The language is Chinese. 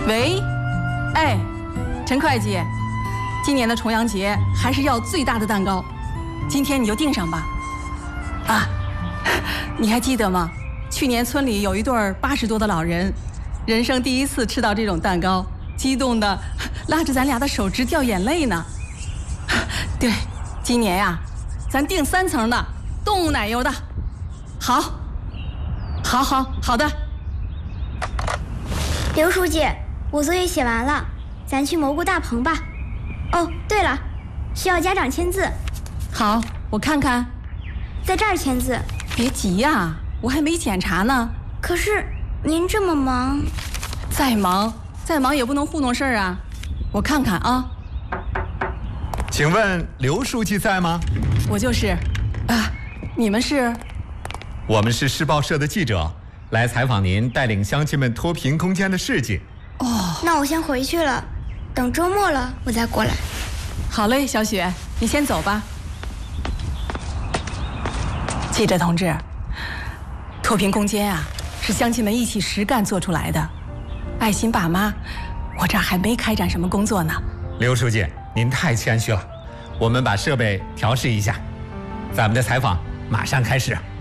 喂，哎，陈会计，今年的重阳节还是要最大的蛋糕，今天你就订上吧。啊，你还记得吗？去年村里有一对80多的老人，人生第一次吃到这种蛋糕，激动的拉着咱俩的手直掉眼泪呢。对，今年呀，咱订3层的，动物奶油的。好，好的。 刘书记，我作业写完了，咱去蘑菇大棚吧。哦，对了，需要家长签字。 好，我看看， 在这儿签字。 别急呀，我还没检查呢。 可是您这么忙， 再忙也不能糊弄事儿啊。我看看啊。 请问刘书记在吗？ 我就是。啊，你们是？ 我们是市报社的记者，来采访您带领乡亲们脱贫攻坚的事迹。 哦， 那我先回去了，等周末了我再过来。 好嘞，小雪，你先走吧。记者同志，脱贫攻坚啊，是乡亲们一起实干做出来的。爱心爸妈，我这儿还没开展什么工作呢。 刘书记，您太谦虚了，我们把设备调试一下，咱们的采访马上开始。